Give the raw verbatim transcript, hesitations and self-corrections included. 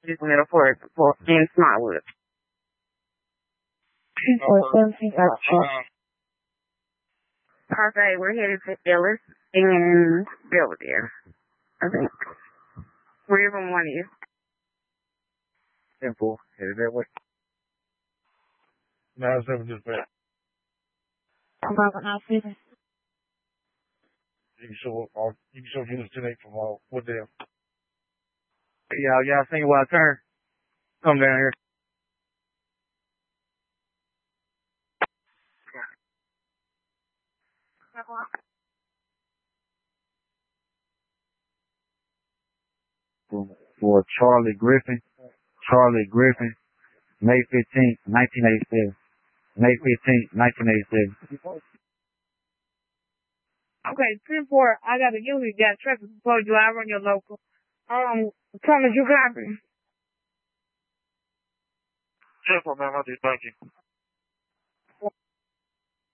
Just middle for for in Smartwood. Okay, we're headed to Ellis and Belvedere. I think. Wherever one is. ten four, headed that way. nine seven dispatch. I'm about nine seven. You can show all, you can show units ten eight from all Wooddale. Y'all, y'all seen where I turn? Come down here. For, for Charlie Griffin, Charlie Griffin, May fifteenth, nineteen eighty-seven. May fifteenth, nineteen eighty-seven. Okay, ten four, I got a unit got traffic before you. I run your local. Um, Thomas, you copy? ten four, ma'am, I do. Thank you.